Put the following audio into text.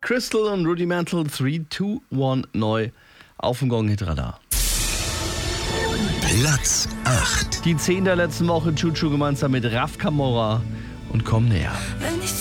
Crystal und Rudimental 3, 2, 1 neu auf dem Gong-Hit-Radar. Platz 8. Die 10 der letzten Woche, Chuchu gemeinsam mit Raf Camora und Komm näher.